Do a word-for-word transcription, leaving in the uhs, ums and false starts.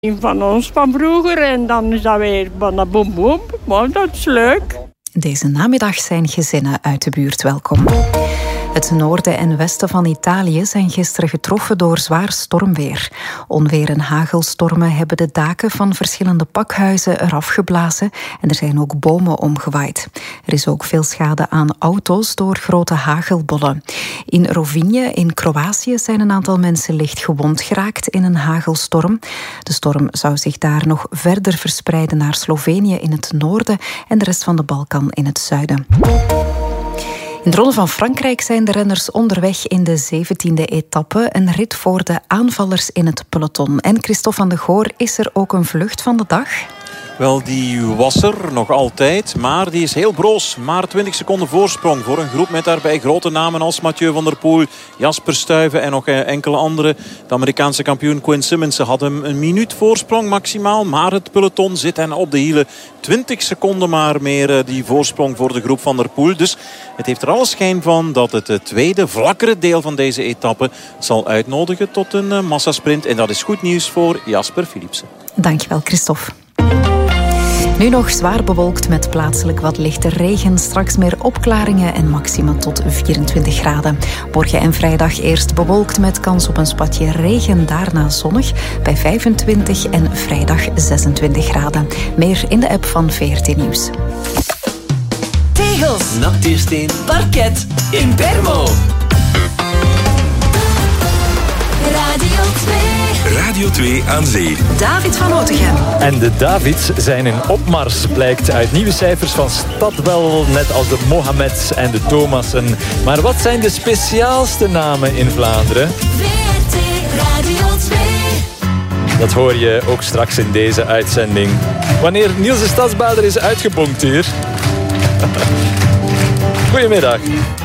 van ons van vroeger en dan is dat weer van boem boem. Maar dat is leuk. Deze namiddag zijn gezinnen uit de buurt welkom. Het noorden en westen van Italië zijn gisteren getroffen door zwaar stormweer. Onweer en hagelstormen hebben de daken van verschillende pakhuizen eraf geblazen en er zijn ook bomen omgewaaid. Er is ook veel schade aan auto's door grote hagelbollen. In Rovinje in Kroatië zijn een aantal mensen licht gewond geraakt in een hagelstorm. De storm zou zich daar nog verder verspreiden naar Slovenië in het noorden en de rest van de Balkan in het zuiden. In de Ronde van Frankrijk zijn de renners onderweg in de zeventiende etappe. Een rit voor de aanvallers in het peloton. En Christophe van de Goor, is er ook een vlucht van de dag? Wel, die was er nog altijd, maar die is heel broos. Maar twintig seconden voorsprong voor een groep met daarbij grote namen als Mathieu van der Poel, Jasper Stuyven en nog enkele andere. De Amerikaanse kampioen Quinn Simmons had hem een minuut voorsprong maximaal, maar het peloton zit hen op de hielen. twintig seconden maar meer die voorsprong voor de groep van der Poel. Dus het heeft er alle schijn van dat het tweede, vlakkere deel van deze etappe zal uitnodigen tot een massasprint. En dat is goed nieuws voor Jasper Philipsen. Dankjewel, Christophe. Nu nog zwaar bewolkt met plaatselijk wat lichte regen. Straks meer opklaringen en maxima tot vierentwintig graden. Morgen en vrijdag eerst bewolkt met kans op een spatje regen. Daarna zonnig bij vijfentwintig en vrijdag zesentwintig graden. Meer in de app van V R T Nieuws. Tegels, natuursteen, parket, in Bermo. Radio twee. Radio twee aan zee. David van Otegem. En de Davids zijn in opmars, blijkt uit nieuwe cijfers van Stadwel, net als de Mohammeds en de Thomassen. Maar wat zijn de speciaalste namen in Vlaanderen? V R T Radio twee. Dat hoor je ook straks in deze uitzending. Wanneer Niels de Stadsbader is uitgebonkt hier. Goedemiddag.